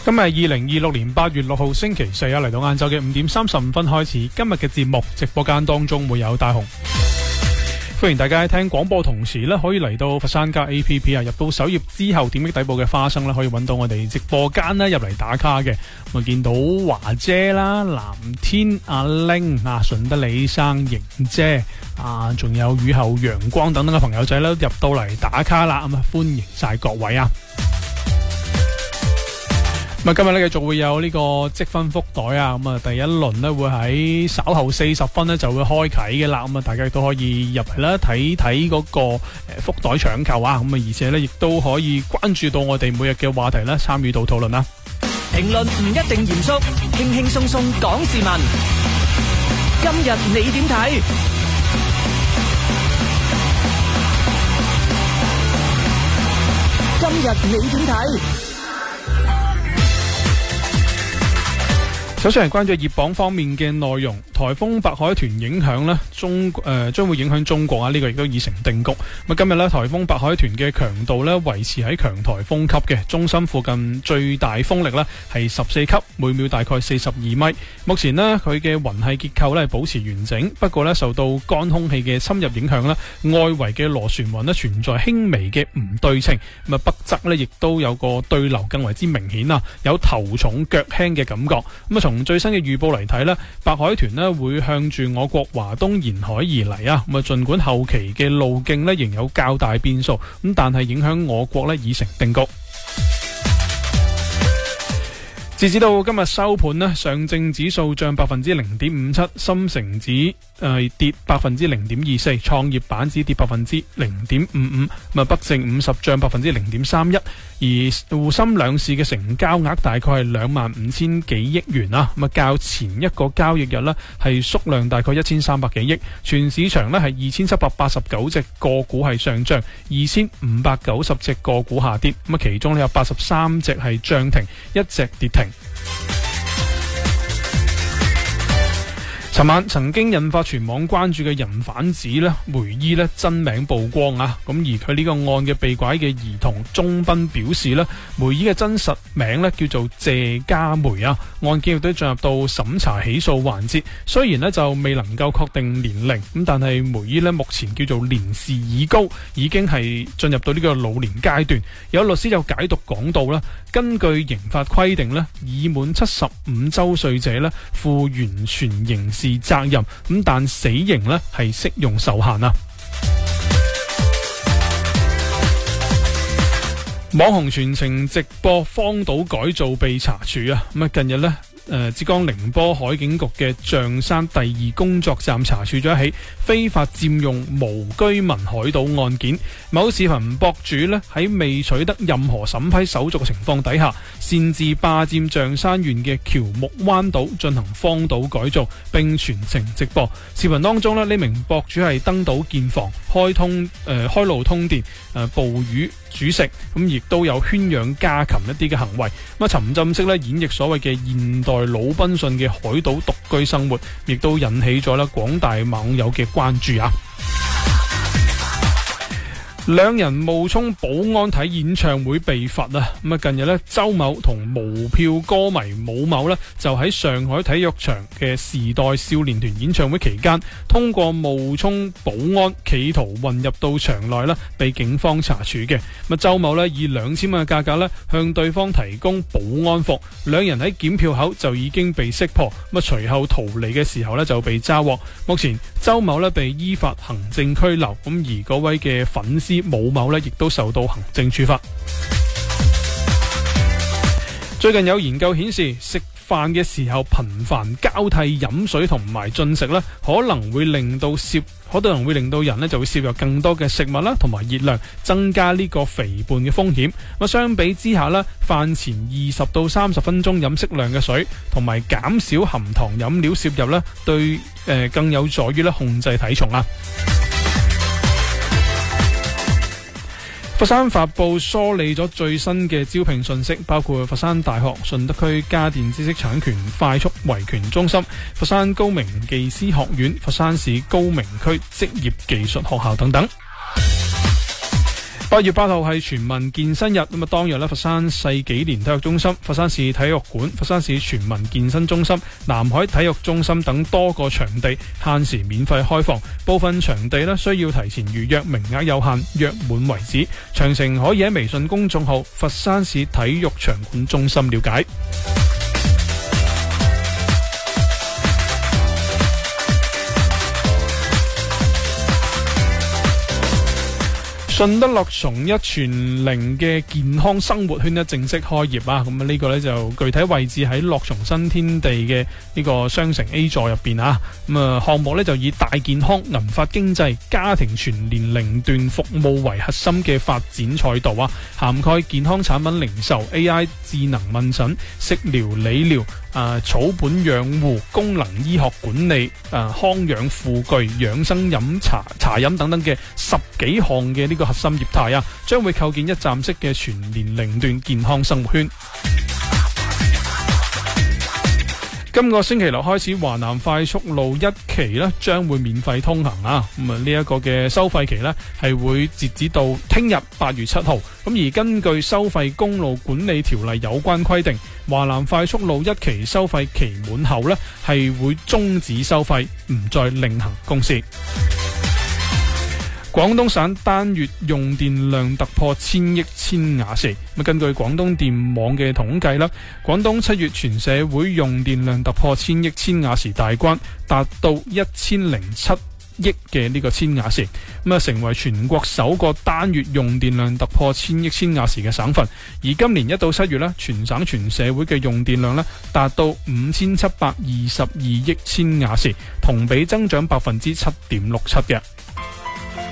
今日係2026年8月6號星期四啊，嚟到晏晝嘅5點35分開始。今日嘅節目直播間當中會有大雄，歡迎大家聽廣播同時呢可以嚟到佛山加 APP 啊，入到首頁之後點擊底部嘅花生呢，可以揾到我哋直播間呢入嚟打卡嘅。我見到華姐啦、藍天、阿玲啊、順德李生、瑩姐啊，仲有雨後陽光等等嘅朋友仔呢入到嚟打卡啦，咁啊歡迎晒各位啊！咁今日咧繼續會有呢個積分福袋啊，咁啊第一輪呢會喺稍後40分呢就會開啟嘅啦，咁啊大家亦都可以入嚟啦睇睇嗰個福袋搶購啊，咁啊而且呢亦都可以關注到我哋每日嘅話題啦，參與到討論啦。 評論唔一定嚴肅，輕輕鬆鬆講時問。今日你點睇？今日你點睇？ 首先係關注熱榜方面嘅內容，颱風白海豚影響呢將會影響中國啊，呢個亦都已成定局。咁今日呢，颱風白海豚嘅強度呢維持喺強颱風級嘅，中心附近最大風力呢係14級，每秒大概42米。目前呢，佢嘅雲系結構呢保持完整，不過呢，受到乾空氣嘅侵入影響呢，外圍嘅螺旋雲呢存在輕微嘅唔對稱，咁啊北側呢亦都有個對流更為之明顯啊，有頭重腳輕嘅感覺。咁啊從最新嘅預報嚟睇呢，白海豚呢會向住我國華東沿海而嚟啊！咁啊，儘管後期嘅路徑呢仍有較大變數，咁但係影響我國呢已成定局。截止到今日收盤呢，上證指數漲0.57%，深成指跌0.24%，創業板指跌0.55%，咁啊北證50漲0.31%，而滬深兩市嘅成交額大概係25,000幾億元啊，咁啊較前一個交易日呢係縮量大概1300幾億，全市場呢係2789隻個股係上漲，2590隻個股下跌，咁啊其中呢有83隻係漲停，1隻跌停。尋晚曾經引發全網關注嘅人販子呢，梅姨呢真名曝光啊！咁而佢呢個案嘅被拐嘅兒童鍾斌表示呢，梅姨嘅真實名呢叫做謝家梅啊！案件亦都進入到審查起訴環節，雖然呢就未能夠確定年齡，咁但係梅姨呢目前叫做年事已高，已經係進入到呢個老年階段。有律師就解讀講到啦，根據刑法規定呢，已滿75周歲者呢負完全刑事責任，咁但死刑呢係適用受限啊。網紅全程直播荒島改造被查處啊！咁啊近日呢浙江寧波海警局嘅象山第2工作站查處咗一起非法佔用無居民海島案件。某視頻博主呢喺未取得任何審批手續嘅情況底下，擅自霸佔象山縣嘅喬木灣島進行荒島改造，並全程直播。視頻當中呢名博主係登島建房、開路通電、捕魚煮食，咁亦都有圈養家禽一啲嘅行為。咁啊沉浸式演繹所謂嘅現代魯濱遜嘅海島獨居生活，亦都引起咗廣大網友嘅關注啊！兩人冒充保安睇演唱會被罰啊！咁啊，近日呢，周某同無票歌迷武某呢，就喺上海體育場嘅時代少年團演唱會期間，通過冒充保安企圖混入到場內呢，被警方查處嘅。咁周某呢，以2000蚊嘅價格呢，向對方提供保安服，兩人喺檢票口就已經被識破。咁隨後逃離嘅時候呢，就被抓獲。目前周某呢，被依法行政拘留，咁而嗰位嘅粉絲武某呢亦都受到行政處罰。最近有研究顯示，食飯嘅時候頻繁交替飲水同埋進食呢，可能會令到人呢就會攝入更多嘅食物啦，同埋熱量，增加呢個肥胖嘅風險。咁相比之下呢，飯前20到30分鐘飲適量嘅水，同埋減少含糖飲料攝入呢，對更有助於控制體重啊。佛山發布梳理咗最新嘅招聘信息，包括佛山大學順德區家電知識產權快速維權中心、佛山高明技師學院、佛山市高明區職業技術學校等等。 8月8號係全民健身日，咁啊當日咧，佛山世紀蓮體育中心、佛山市體育館、佛山市全民健身中心、南海體育中心等多個場地限時免費開放，部分場地咧需要提前預約，名額有限，約滿為止。詳情可以喺微信公眾號佛山市體育場館中心了解。順德樂從一全齡嘅健康生活圈正式開業啊！咁呢個呢就具體位置喺樂從新天地嘅呢個商城 A 座入邊啊！項目呢就以大健康、銀髮經濟、家庭全年齡段服務為核心嘅發展賽道啊，涵蓋健康產品零售、AI 智能問診、食療理療、草本養護、功能醫學管理、康養護具、養生飲茶飲等等嘅10幾項嘅呢個核心業態啊，將會構建一站式嘅全年齡段健康生活圈。今個星期六開始，華南快速路1期呢將會免費通行啊！咁呢一個嘅收費期呢係會截止到聽日8月7號。咁而根據收費公路管理條例有關規定，華南快速路1期收費期滿後呢係會終止收費，唔再另行公示。廣東省單月用電量突破1000億千瓦時。根據廣東電網嘅統計啦，廣東7月全社會用電量突破1000億千瓦時大關，達到1007億嘅呢個千瓦時，成為全國首個單月用電量突破1000億千瓦時嘅省份。而今年1到7月呢，全省全社會嘅用電量呢達到5722億千瓦時，同比增長7.67%嘅。